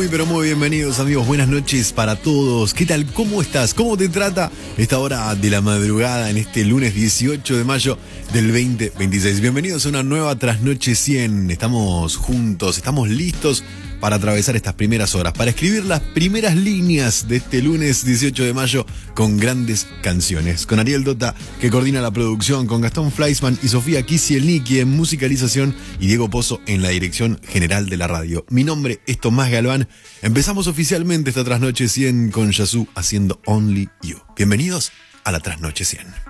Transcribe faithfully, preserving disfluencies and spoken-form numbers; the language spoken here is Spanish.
pero muy bienvenidos amigos, buenas noches para todos. ¿Qué tal? ¿Cómo estás? ¿Cómo te trata esta hora de la madrugada en este lunes dieciocho de mayo del veinte veintiséis? Bienvenidos a una nueva Trasnoche cien. Estamos juntos, estamos listos para atravesar estas primeras horas, para escribir las primeras líneas de este lunes dieciocho de mayo con grandes canciones. Con Ariel Dota, que coordina la producción, con Gastón Fleischmann y Sofía Kisielniki en musicalización y Diego Pozo en la dirección general de la radio. Mi nombre es Tomás Galván. Empezamos oficialmente esta Trasnoche cien con Yazoo haciendo Only You. Bienvenidos a la Trasnoche cien.